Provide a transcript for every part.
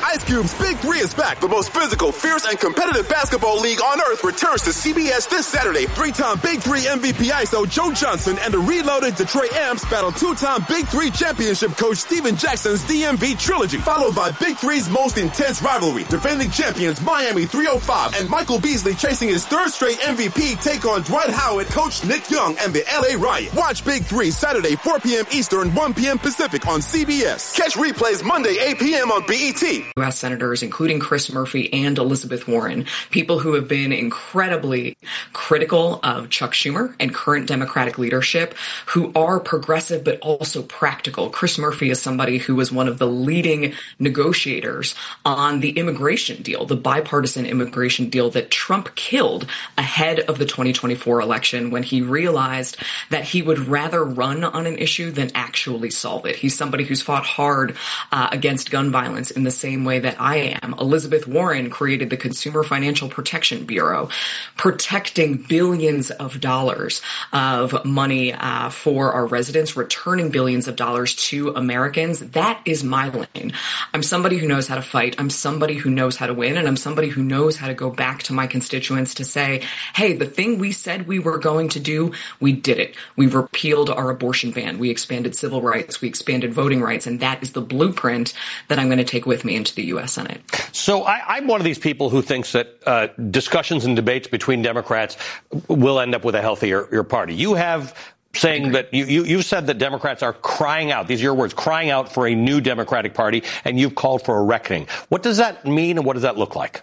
Ice Cube's Big Three is back. The most physical, fierce, and competitive basketball league on earth returns to CBS this Saturday. Three-time Big Three MVP ISO Joe Johnson and the reloaded Detroit Amps battle two-time Big Three championship coach Steven Jackson's DMV trilogy, followed by Big Three's most intense rivalry. Defending champions Miami 305 and Michael Beasley chasing his third straight MVP take on Dwight Howard, Coach Nick Young, and the LA Riot. Watch Big Three Saturday 4 p.m. Eastern, 1 p.m. Pacific on CBS. Catch replays Monday 8 p.m. on BET. U.S. senators, including Chris Murphy and Elizabeth Warren, people who have been incredibly critical of Chuck Schumer and current Democratic leadership, who are progressive but also practical. Chris Murphy is somebody who was one of the leading negotiators on the immigration deal, the bipartisan immigration deal that Trump killed ahead of the 2024 election when he realized that he would rather run on an issue than actually solve it. He's somebody who's fought hard against gun violence in the same way that I am. Elizabeth Warren created the Consumer Financial Protection Bureau, protecting billions of dollars of money for our residents, returning billions of dollars to Americans. That is my lane. I'm somebody who knows how to fight. I'm somebody who knows how to win, and I'm somebody who knows how to go back to my constituents to say, hey, the thing we said we were going to do, we did it. We repealed our abortion ban. We expanded civil rights. We expanded voting rights. And that is the blueprint that I'm going to take with me into the U.S. Senate. So I'm one of these people who thinks that discussions and debates between Democrats will end up with a healthier party. You have saying that you said that Democrats are crying out, these are your words, crying out for a new Democratic Party, and you've called for a reckoning. What does that mean, and what does that look like?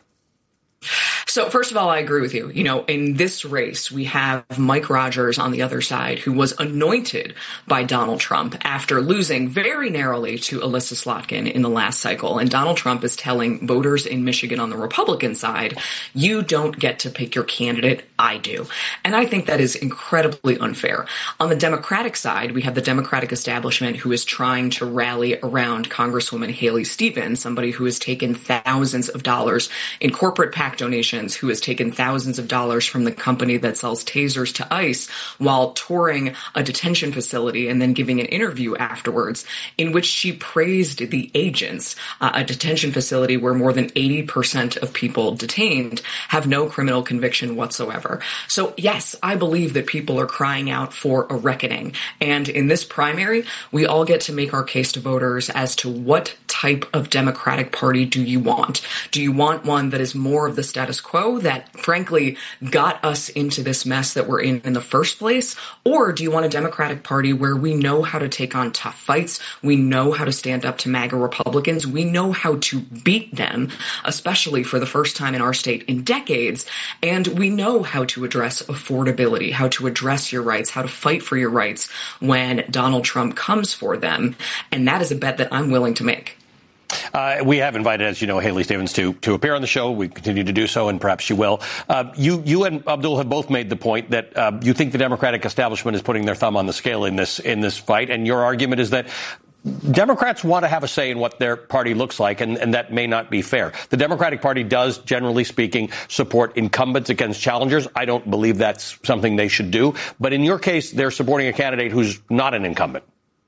So first of all, I agree with you. You know, in this race, we have Mike Rogers on the other side, who was anointed by Donald Trump after losing very narrowly to Alyssa Slotkin in the last cycle. And Donald Trump is telling voters in Michigan on the Republican side, you don't get to pick your candidate, I do. And I think that is incredibly unfair. On the Democratic side, we have the Democratic establishment who is trying to rally around Congresswoman Haley Stevens, somebody who has taken thousands of dollars in corporate PAC donations, who has taken thousands of dollars from the company that sells tasers to ICE while touring a detention facility and then giving an interview afterwards in which she praised the agents, a detention facility where more than 80% of people detained have no criminal conviction whatsoever. So yes, I believe that people are crying out for a reckoning. And in this primary, we all get to make our case to voters as to what type of Democratic Party do you want? Do you want one that is more of the status quo that frankly got us into this mess that we're in the first place? Or do you want a Democratic Party where we know how to take on tough fights? We know how to stand up to MAGA Republicans. We know how to beat them, especially for the first time in our state in decades. And we know how to address affordability, how to address your rights, how to fight for your rights when Donald Trump comes for them. And that is a bet that I'm willing to make. We have invited, as you know, Haley Stevens to appear on the show. We continue to do so, and perhaps she will. You and Abdul have both made the point that you think the Democratic establishment is putting their thumb on the scale in this fight, and your argument is that Democrats want to have a say in what their party looks like, and that may not be fair. The Democratic Party does, generally speaking, support incumbents against challengers. I don't believe that's something they should do. But in your case, they're supporting a candidate who's not an incumbent.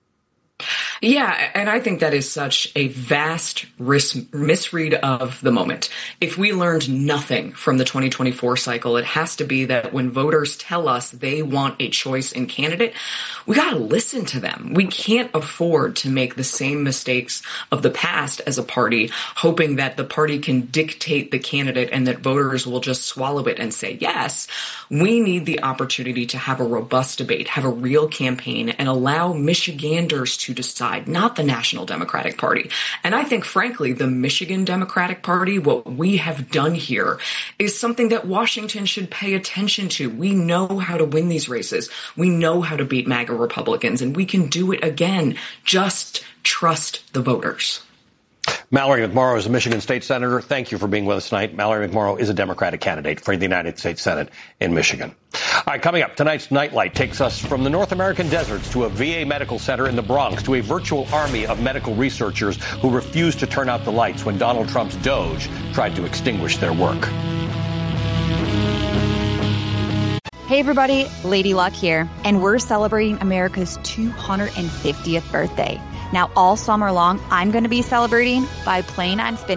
Yeah, and I think that is such a vast misread of the moment. If we learned nothing from the 2024 cycle, it has to be that when voters tell us they want a choice in candidate, we got to listen to them. We can't afford to make the same mistakes of the past as a party, hoping that the party can dictate the candidate and that voters will just swallow it and say yes. We need the opportunity to have a robust debate, have a real campaign, and allow Michiganders to decide, not the National Democratic Party. And I think, frankly, the Michigan Democratic Party, what we have done here is something that Washington should pay attention to. We know how to win these races. We know how to beat MAGA Republicans, and we can do it again. Just trust the voters. Mallory McMorrow is a Michigan State Senator. Thank you for being with us tonight. Mallory McMorrow is a Democratic candidate for the United States Senate in Michigan. All right, coming up, tonight's Nightlight takes us from the North American deserts to a VA medical center in the Bronx to a virtual army of medical researchers who refused to turn out the lights when Donald Trump's Doge tried to extinguish their work. Hey everybody, Lady Luck here, and we're celebrating America's 250th birthday. Now all summer long, I'm going to be celebrating by playing on spin